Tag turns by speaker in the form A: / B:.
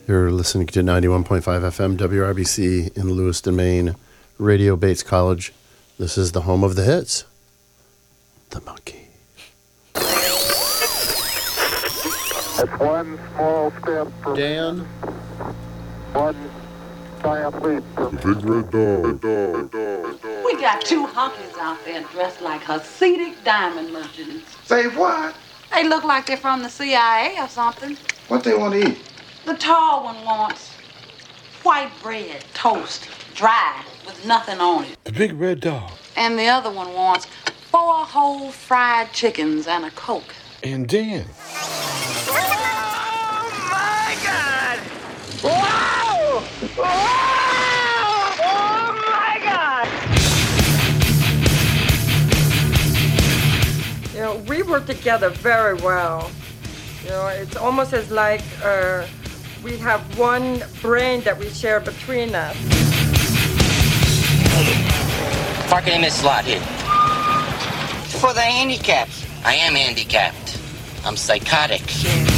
A: You're listening to 91.5 FM WRBC in Lewiston, Maine, Radio Bates College. This is the home of the hits. The Monkey.
B: It's one small step for
A: Dan.
B: one giant leap for
C: The Big Red Dog.
D: We got two honkies out there dressed like Hasidic diamond merchants.
E: Say what?
D: They look like they're from the CIA or something.
E: What they want to eat?
D: The tall one wants white bread, toast, dry, with nothing on it.
C: The Big Red Dog.
D: And the other one wants 4 whole fried chickens and a Coke.
C: And Dan.
F: Oh my God! Wow! Wow! Oh my God!
G: You know, we work together very well. You know, it's almost as like we have one brain that we share between us.
H: Parking in this slot here.
I: For the handicaps.
H: I am handicapped. I'm psychotic.